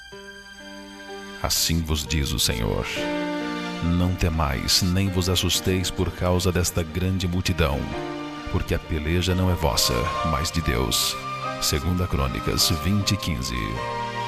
Assim vos diz o Senhor: não temais, nem vos assusteis por causa desta grande multidão, porque a peleja não é vossa, mas de Deus. 2 Crônicas 20:15.